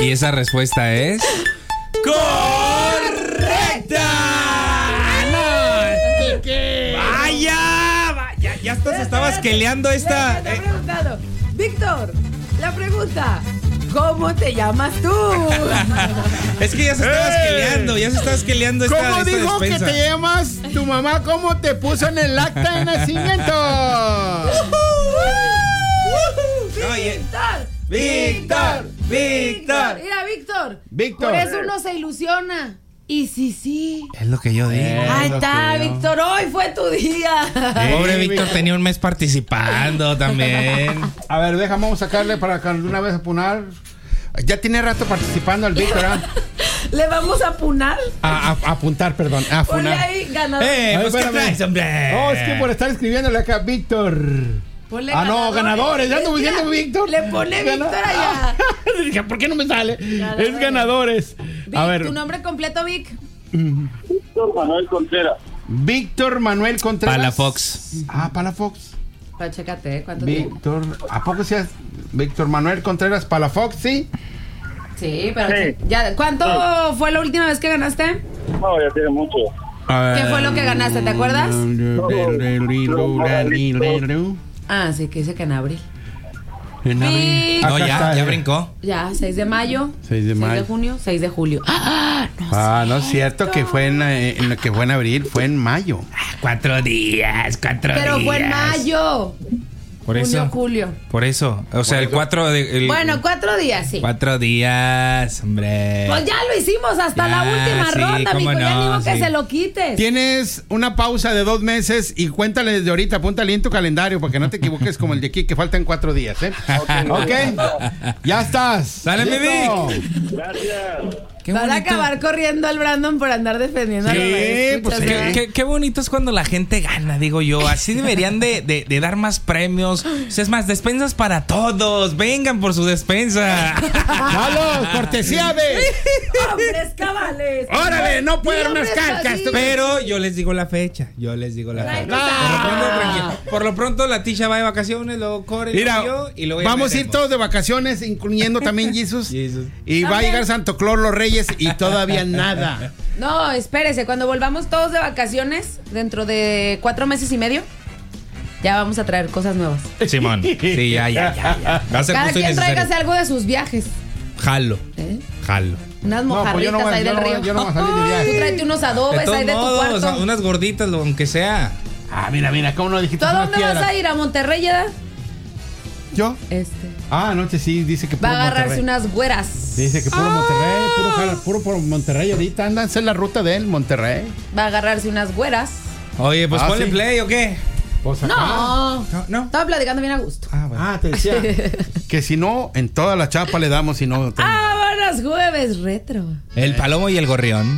Y esa respuesta es... ¡correcta! No, ¿qué? ¡Vaya! Ya hasta se estaba esqueleando esta... Le he preguntado. Víctor, la pregunta. ¿Cómo te llamas tú? Es que ya se estaba esqueleando, esta ¿Cómo dijo despensa. que te llamas tu mamá? ¿Cómo te puso en el acta de nacimiento? Víctor. Víctor. Mira, Víctor. Víctor. Por eso uno se ilusiona. Y sí. Es lo que yo digo. Ahí lo está, creo. Víctor. Hoy fue tu día. Pobre Víctor tenía un mes participando también. A ver, vamos a sacarle para que una vez apunar. Ya tiene rato participando el Víctor, ¿ah? Le vamos a apunar. A apuntar, perdón. A Ponle apunar. ahí ganador. Ay, Pues, ¿qué espérame. traes, hombre? No, es que por estar escribiéndole acá, Víctor. Ponle No, ganadores. Ya ando diciendo Víctor. Le pone Víctor allá. Dije, ¿por qué no me sale? Ganadores. Es ganadores. Vic, A ver, tu nombre completo, Vic. Víctor Manuel Contreras. Víctor Manuel Contreras. Palafox. Palafox. Pues chécate, ¿cuánto tiene? Víctor, ¿a poco seas Víctor Manuel Contreras Palafox, sí? Sí, pero Sí. ya, ¿cuánto fue la última vez que ganaste? No, ya tiene mucho. ¿Qué fue lo que ganaste? ¿Te acuerdas? Ah, sí, que dice que en abril. Vic. No, Acá está, ya brincó. Ya, 6 de mayo. 6 de mayo. 6 de junio, 6 de julio. ¡Ah! No es cierto que fue que fue en abril, fue en mayo. 4 días, 4 días. Pero fue en mayo. Por eso. Junio, julio. Por eso. O sea, el 4 de... Bueno, 4 días, sí. 4 días, hombre. Pues ya lo hicimos hasta Ya, la última sí, ronda, cómo mijo. Ya no, ni modo que sí. se lo quites. Tienes una pausa de 2 meses y cuéntale desde ahorita, apúntale en tu calendario para que no te equivoques como el de aquí, que faltan 4 días, ¿eh? Ok. Ya estás. Sale, mi Listo. Gracias. Qué Van a bonito. acabar corriendo al Brandon por andar defendiendo a los Sí, radioescuchas, pues, ¿verdad? Qué bonito es cuando la gente gana, digo yo. Así deberían de dar más premios. O sea, es más, despensas para todos. Vengan por su despensa. Carlos, cortesía de. ¡Hombres cabales! ¡Órale! No puede haber unas ¡Hombres calcas. así! Pero yo les digo la fecha. Por lo pronto la Tisha va de vacaciones, luego Core Mira, y luego ya vamos a ir veremos. todos de vacaciones, incluyendo también Jesus. Jesus. Y va a También. llegar Santo Claus, los Reyes y todavía nada. No, espérese, cuando volvamos todos de vacaciones, dentro de 4 meses y medio, ya vamos a traer cosas nuevas. Simón. Sí, ya. Va a ser Cada justo y quien tráigase necesario. algo de sus viajes. Jalo. ¿Eh? Jalo. Unas No, pues yo mojarritas no voy- ahí del río. yo no voy a salir de viaje. Tú tráete unos De adobes todos ahí de tu modos, cuarto. unas gorditas, aunque sea. Mira, ¿cómo no dijiste? ¿Tú a unas dónde vas piedras? a ir? ¿A Monterrey, ya? ¿Yo? Anoche sí, dice que Va puro a agarrarse Monterrey. unas güeras. Dice que puro Monterrey, puro por Monterrey ahorita. Anda a hacer la ruta de él, Monterrey. Va a agarrarse unas güeras. Oye, pues ponle sí. play o qué. Pues acá. No. No. Estaba platicando bien a gusto. Te decía que si no, en toda la chapa le damos y no. ¡Ah, buenas jueves retro! El palomo y el gorrión.